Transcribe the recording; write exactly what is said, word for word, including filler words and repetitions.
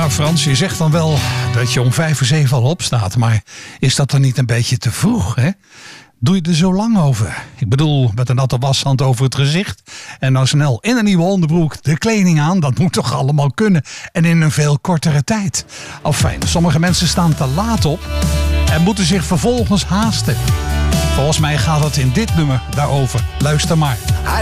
Ja, Frans, je zegt dan wel dat je om vijf voor zeven al opstaat. Maar is dat dan niet een beetje te vroeg, hè? Doe je er zo lang over? Ik bedoel, met een natte washand over het gezicht. En nou snel in een nieuwe onderbroek de kleding aan. Dat moet toch allemaal kunnen. En in een veel kortere tijd. Afijn, sommige mensen staan te laat op. En moeten zich vervolgens haasten. Volgens mij gaat het in dit nummer daarover. Luister maar.